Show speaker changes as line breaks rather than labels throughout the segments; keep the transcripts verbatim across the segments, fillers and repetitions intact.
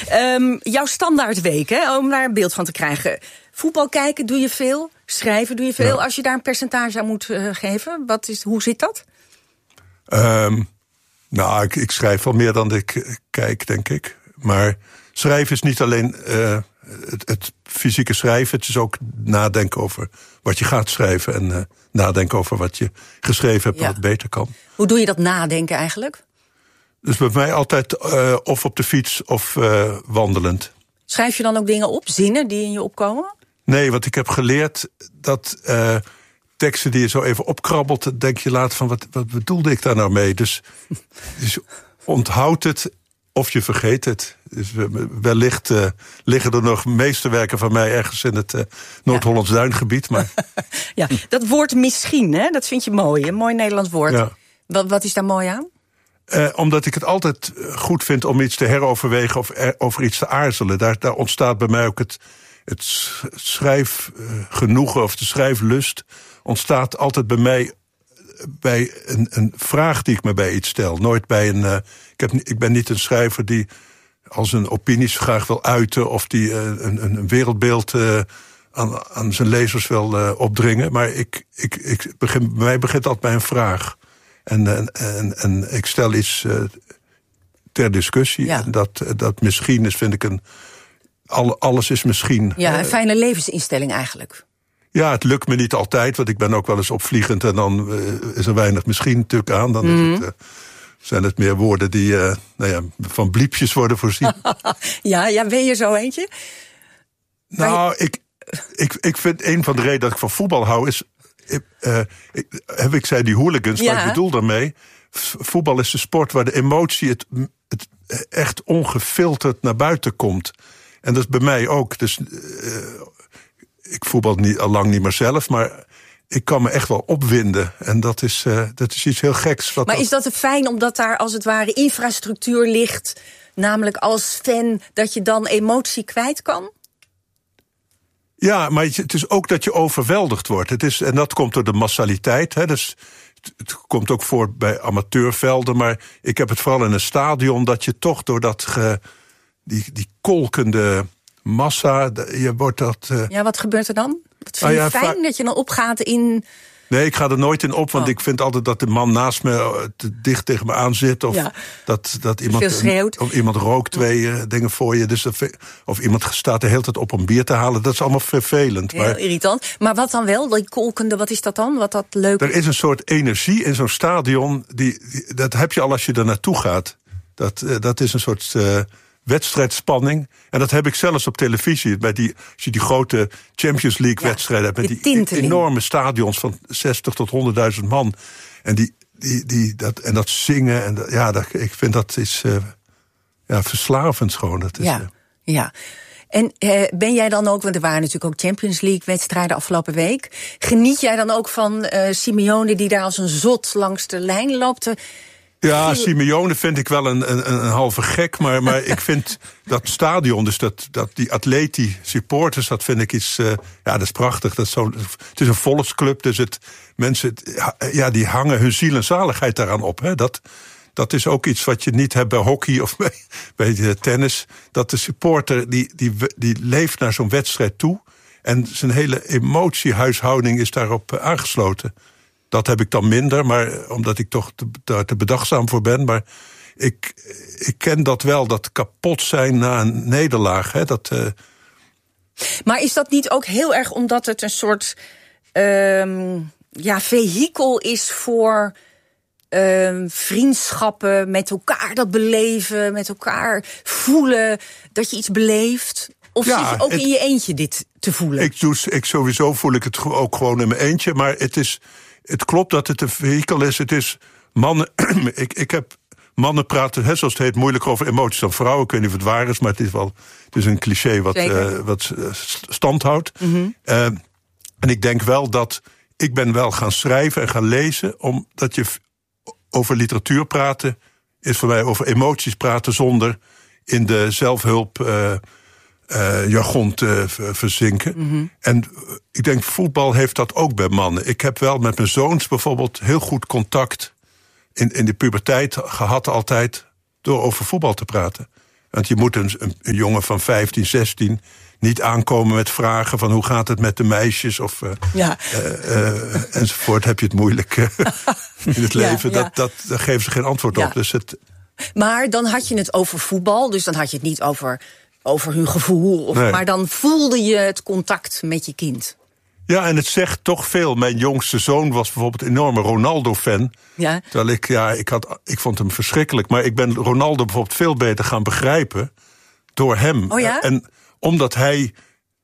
Um, jouw standaardweek, hè, om daar een beeld van te krijgen. Voetbal kijken doe je veel, schrijven doe je veel. Ja. Als je daar een percentage aan moet uh, geven, wat is, hoe zit dat?
Um, nou, ik, ik schrijf wel meer dan ik uh, kijk, denk ik. Maar schrijven is niet alleen uh, het, het fysieke schrijven. Het is ook nadenken over wat je gaat schrijven. En uh, nadenken over wat je geschreven hebt en ja. wat beter kan.
Hoe doe je dat nadenken eigenlijk?
Dus bij mij altijd uh, of op de fiets of uh, wandelend.
Schrijf je dan ook dingen op, zinnen die in je opkomen?
Nee, want ik heb geleerd dat uh, teksten die je zo even opkrabbelt, denk je later van, wat, wat bedoelde ik daar nou mee? Dus, dus onthoud het of je vergeet het. Dus wellicht uh, liggen er nog meesterwerken van mij ergens in het uh, Noord-Hollands ja. Duingebied. Maar...
ja, dat woord misschien, hè, dat vind je mooi, een mooi Nederlands woord. Ja. Wat, wat is daar mooi aan?
Uh, omdat ik het altijd goed vind om iets te heroverwegen of er, over iets te aarzelen. Daar, daar ontstaat bij mij ook het, het schrijfgenoegen of de schrijflust. Ontstaat altijd bij mij bij een, een vraag die ik me bij iets stel. Nooit bij een. Uh, ik, heb, ik ben niet een schrijver die als een opinies graag wil uiten of die uh, een, een wereldbeeld uh, aan, aan zijn lezers wil uh, opdringen. Maar ik, ik, ik begin, bij mij begint altijd bij een vraag. En, en, en, en ik stel iets uh, ter discussie. Ja. En dat, dat misschien is, vind ik een. Al, alles is misschien.
Ja, een fijne levensinstelling eigenlijk.
Ja, het lukt me niet altijd, want ik ben ook wel eens opvliegend en dan uh, is er weinig misschien natuurlijk aan. Dan mm. is het, uh, zijn het meer woorden die uh, nou ja, van bliepjes worden voorzien.
ja, ja, ben je zo eentje?
Nou, je... ik, ik, ik vind een van de redenen dat ik van voetbal hou is. Ik, uh, ik, heb ik zei die hooligans, ja. maar ik bedoel daarmee. Voetbal is de sport waar de emotie het, het echt ongefilterd naar buiten komt. En dat is bij mij ook. Dus uh, ik voetbal niet, al lang niet meer zelf, maar ik kan me echt wel opwinden. En dat is, uh, dat is iets heel geks. Wat
maar is dat fijn omdat daar als het ware infrastructuur ligt, namelijk als fan, dat je dan emotie kwijt kan?
Ja, maar het is ook dat je overweldigd wordt. Het is, en dat komt door de massaliteit. Hè, dus het komt ook voor bij amateurvelden. Maar ik heb het vooral in een stadion dat je toch door dat ge, die, die kolkende massa, je wordt dat. Uh...
Ja, wat gebeurt er dan? Dat vind je ah, ja, fijn va- dat je dan opgaat in.
Nee, ik ga er nooit in op, want oh. ik vind altijd dat de man naast me te dicht tegen me aan zit. Of ja. dat, dat iemand, een, of iemand rookt twee uh, dingen voor je. Dus dat, of iemand staat de hele tijd op om bier te halen. Dat is allemaal vervelend.
Heel maar, irritant. Maar wat dan wel? Die kolkende, wat is dat dan? Wat dat leuk?
Er is een soort energie in zo'n stadion. Die, die, dat heb je al als je er naartoe gaat. Dat, uh, dat is een soort Uh, wedstrijdspanning. En dat heb ik zelfs op televisie. Bij die, als je die grote Champions League wedstrijden ja, hebt. Met die tinteling. Enorme stadions van zestig tot honderdduizend man. En, die, die, die, dat, en dat zingen. En dat, ja, dat, ik vind dat is uh, ja, verslavend gewoon. Dat is,
ja, uh, ja. En uh, ben jij dan ook, want er waren natuurlijk ook Champions League wedstrijden afgelopen week. Geniet jij dan ook van uh, Simeone die daar als een zot langs de lijn loopt?
Ja, Simeone vind ik wel een, een, een halve gek, maar, maar ik vind dat stadion, dus dat, dat die atleti supporters, dat vind ik iets, uh, ja, dat is prachtig. Dat is zo, het is een volksclub, dus het, mensen, ja, die hangen hun ziel en zaligheid daaraan op. Hè. Dat, dat is ook iets wat je niet hebt bij hockey of bij, bij de tennis. Dat de supporter, die, die, die leeft naar zo'n wedstrijd toe en zijn hele emotiehuishouding is daarop aangesloten. Dat heb ik dan minder, maar omdat ik toch te, daar te bedachtzaam voor ben. Maar ik, ik ken dat wel, dat kapot zijn na een nederlaag. Hè, dat, uh...
Maar is dat niet ook heel erg omdat het een soort um, ja, vehikel is voor um, vriendschappen, met elkaar dat beleven, met elkaar voelen dat je iets beleeft? Of ja, zit je ook het, in je eentje dit te voelen?
Ik, doe, ik sowieso voel ik het ook gewoon in mijn eentje, maar het is. Het klopt dat het een vehikel is. Het is mannen. ik, ik heb mannen praten, hè, zoals het heet, moeilijker over emoties dan vrouwen. Ik weet niet of het waar is, maar het is wel. Het is een cliché wat, uh, wat stand houdt. Mm-hmm. Uh, en ik denk wel dat ik ben wel gaan schrijven en gaan lezen, omdat je over literatuur praten is voor mij over emoties praten zonder in de zelfhulp Uh, Uh, jargon te verzinken. Mm-hmm. En ik denk, voetbal heeft dat ook bij mannen. Ik heb wel met mijn zoons bijvoorbeeld heel goed contact in, in de puberteit gehad altijd door over voetbal te praten. Want je moet een, een, een jongen van vijftien, zestien... niet aankomen met vragen van hoe gaat het met de meisjes... of uh,
ja.
uh, uh, enzovoort, heb je het moeilijk uh, in het leven. Ja, ja. Dat, dat, daar geven ze geen antwoord ja. op. Dus het...
Maar dan had je het over voetbal, dus dan had je het niet over, over hun gevoel. Of, nee. Maar dan voelde je het contact met je kind.
Ja, en het zegt toch veel. Mijn jongste zoon was bijvoorbeeld een enorme Ronaldo-fan.
Ja.
Terwijl ik, ja, ik, had, ik vond hem verschrikkelijk. Maar ik ben Ronaldo bijvoorbeeld veel beter gaan begrijpen door hem.
Oh ja?
En omdat hij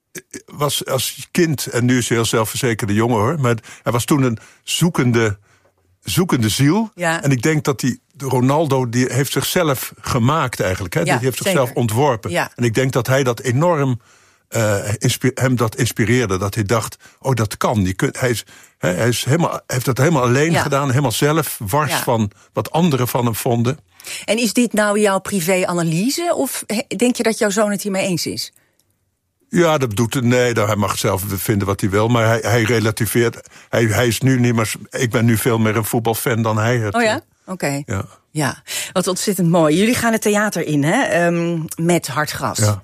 was als kind, en nu is hij heel zelfverzekerde jongen hoor... maar hij was toen een zoekende, zoekende ziel.
Ja.
En ik denk dat die Ronaldo, die heeft zichzelf gemaakt eigenlijk. Hè?
Ja,
die heeft zichzelf
zeker.
ontworpen.
Ja.
En ik denk dat hij dat enorm... Uh, inspi- hem dat inspireerde, dat hij dacht, oh dat kan. Je kunt, hij is, he, hij is helemaal, heeft dat helemaal alleen ja. gedaan, helemaal zelf, wars ja. van wat anderen van hem vonden.
En is dit nou jouw privé-analyse, of denk je dat jouw zoon het hiermee eens is?
Ja, dat doet nee, hij mag zelf vinden wat hij wil, maar hij, hij relativeert. Hij, hij is nu niet meer, ik ben nu veel meer een voetbalfan dan hij het.
Oh ja? Oké. Okay.
Ja.
Ja, wat ontzettend mooi. Jullie gaan het theater in, hè? Um, met Hartgras.
Ja.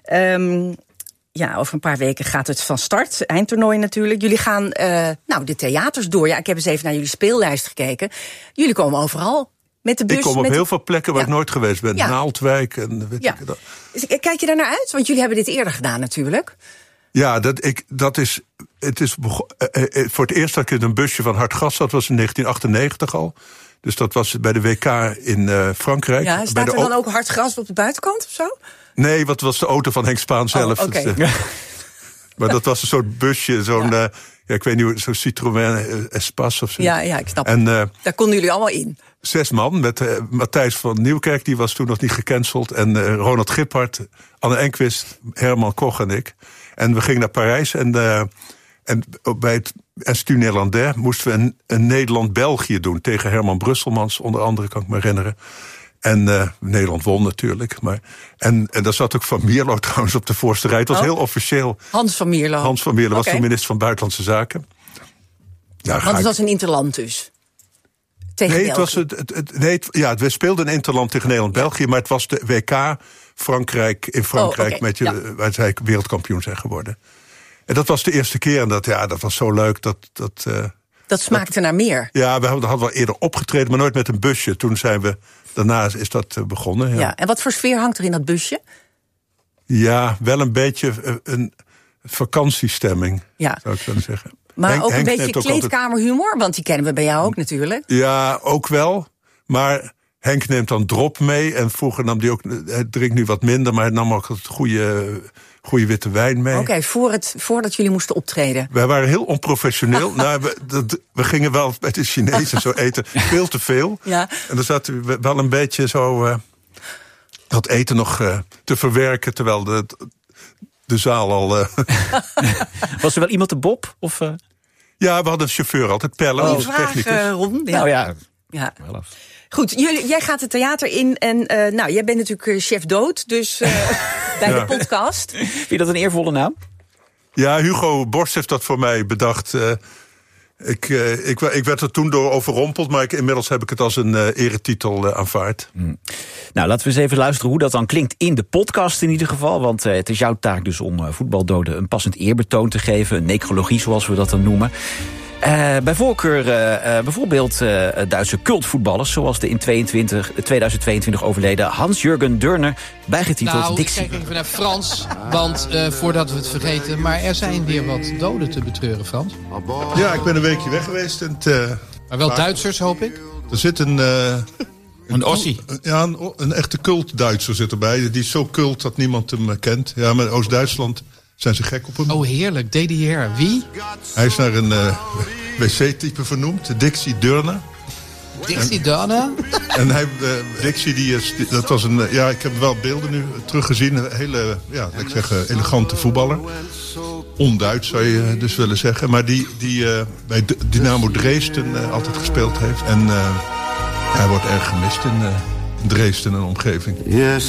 Um, Ja, over een paar weken gaat het van start. Eindtoernooi natuurlijk. Jullie gaan uh, nou, de theaters door. Ja, ik heb eens even naar jullie speellijst gekeken. Jullie komen overal met de bus.
Ik kom op
met
heel
de...
veel plekken waar
ja.
ik nooit geweest ben.
Ja.
Naaldwijk en weet
ja.
ik dat.
Kijk je daar naar uit? Want jullie hebben dit eerder gedaan natuurlijk.
Ja, dat, ik, dat is, het is bego- uh, uh, voor het eerst dat ik in een busje van Hartgras zat, was in negentien achtennegentig al. Dus dat was bij de W K in uh, Frankrijk.
Ja, staat
bij de
er dan o- ook Hartgras op de buitenkant of zo?
Nee, wat was de auto van Henk Spaan zelf.
Oh, okay.
dus, uh, maar dat was een soort busje, zo'n, ja. Uh, ja, ik weet niet, zo'n Citroën uh, Espace of zo.
Ja, ja, ik snap
en, uh,
daar konden jullie allemaal in.
Zes man, met uh, Matthijs van Nieuwkerk, die was toen nog niet gecanceld. En uh, Ronald Giphart, Anne Enquist, Herman Koch en ik. En we gingen naar Parijs en... Uh, En bij het Institut Néerlandais moesten we een, een Nederland-België doen. Tegen Herman Brusselmans, onder andere, kan ik me herinneren. En uh, Nederland won natuurlijk. Maar, en, en daar zat ook Van Mierlo trouwens op de voorste rij. Het was oh. heel officieel.
Hans van Mierlo.
Hans van Mierlo was
okay.
de minister van Buitenlandse Zaken.
Ja, Want het ik... was een interland dus? Tegen
nee, het was het, het, het, nee het, ja, we speelden een interland tegen Nederland-België. Ja. Maar het was de W K Frankrijk in Frankrijk. Oh, okay. met je, ja. Waar zij wereldkampioen zijn geworden. En dat was de eerste keer en dat, ja, dat was zo leuk. Dat, dat, uh,
dat smaakte dat, naar meer.
Ja, we hadden, hadden wel eerder opgetreden, maar nooit met een busje. Toen zijn we, daarna is dat uh, begonnen. Ja.
ja, en wat voor sfeer hangt er in dat busje?
Ja, wel een beetje uh, een vakantiestemming, ja. zou ik willen zeggen.
Maar
Henk,
ook een
Henk
beetje kleedkamerhumor, altijd... want die kennen we bij jou ook natuurlijk.
Ja, ook wel, maar... Henk neemt dan drop mee en vroeger nam hij ook, hij drinkt nu wat minder, maar hij nam ook het goede, goede witte wijn mee.
Oké, okay, voor het, voordat jullie moesten optreden.
Wij waren heel onprofessioneel. nou, we, dat, we gingen wel bij de Chinezen zo eten, veel te veel.
Ja.
En dan zaten we wel een beetje zo uh, dat eten nog uh, te verwerken, terwijl de, de zaal al... Uh...
Was er wel iemand de Bob? Of, uh...
Ja, we hadden een chauffeur altijd, Pelle,
oh,
onze technicus.
Uh, Ron, ja.
Nou ja,
ja. Goed, jullie, jij gaat het theater in en uh, nou, jij bent natuurlijk chef dood, dus uh, bij ja. de podcast.
Vind je dat een eervolle naam?
Ja, Hugo Borst heeft dat voor mij bedacht. Uh, ik, uh, ik, ik werd er toen door overrompeld, maar ik, inmiddels heb ik het als een uh, eretitel uh, aanvaard.
Hmm. Nou, laten we eens even luisteren hoe dat dan klinkt in de podcast in ieder geval. Want uh, het is jouw taak dus om uh, voetbaldoden een passend eerbetoon te geven. Een necrologie, zoals we dat dan noemen. Uh, bij voorkeur uh, uh, bijvoorbeeld uh, Duitse cultvoetballers, zoals de in tweeduizend tweeëntwintig overleden Hans-Jürgen Dörner, bijgetiteld
nou,
Dixie.
Ik kijk even naar Frans, want uh, voordat we het vergeten, maar er zijn weer wat doden te betreuren, Frans.
Ja, ik ben een weekje weg geweest. En het, uh,
maar wel maar, Duitsers, hoop ik?
Er zit een... Uh,
een Ossie.
Ja, een, een echte cult-Duitser zit erbij. Die is zo cult dat niemand hem kent. Ja, maar Oost-Duitsland... zijn ze gek op hem.
Oh, heerlijk. D D R. Wie?
Hij is naar een uh, wc-type vernoemd. Dixie Dörner.
Dixie Dörner?
En hij, uh, Dixie, die is, die, dat was een... Uh, ja, ik heb wel beelden nu teruggezien. Een hele, ja, laat ik zeggen, elegante voetballer. On-Duits zou je dus willen zeggen. Maar die, die uh, bij Dynamo Dresden uh, altijd gespeeld heeft. En uh, hij wordt erg gemist in uh, Dresden en omgeving. Yes.